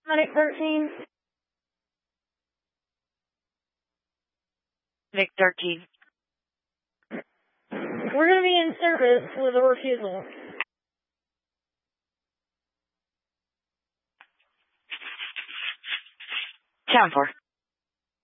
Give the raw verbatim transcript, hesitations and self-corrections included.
Medic thirteen. Vic thirteen. We're going to be in service with a refusal. Town four.